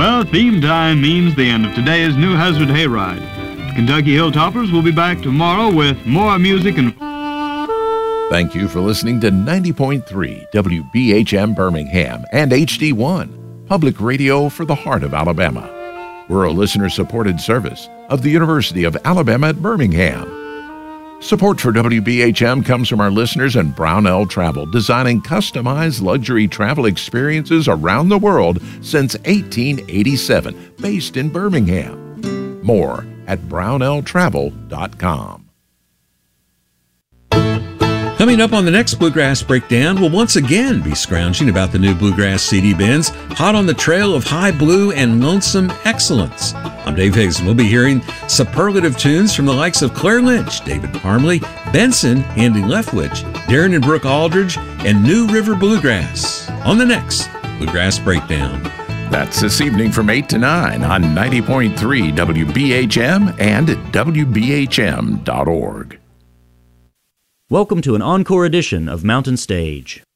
Well, theme time means the end of today's New Hazard Hayride. The Kentucky Hilltoppers will be back tomorrow with more music and... Thank you for listening to 90.3 WBHM Birmingham and HD1, public radio for the heart of Alabama. We're a listener-supported service of the University of Alabama at Birmingham. Support for WBHM comes from our listeners in Brownell Travel, designing customized luxury travel experiences around the world since 1887, based in Birmingham. More at brownelltravel.com. Coming up on the next Bluegrass Breakdown, we'll once again be scrounging about the new Bluegrass CD bins, hot on the trail of high blue and lonesome excellence. I'm Dave Higgs, and we'll be hearing superlative tunes from the likes of Claire Lynch, David Parmley, Benson, Andy Leftwich, Darren and Brooke Aldridge, and New River Bluegrass on the next Bluegrass Breakdown. That's this evening from 8 to 9 on 90.3 WBHM and at WBHM.org. Welcome to an encore edition of Mountain Stage.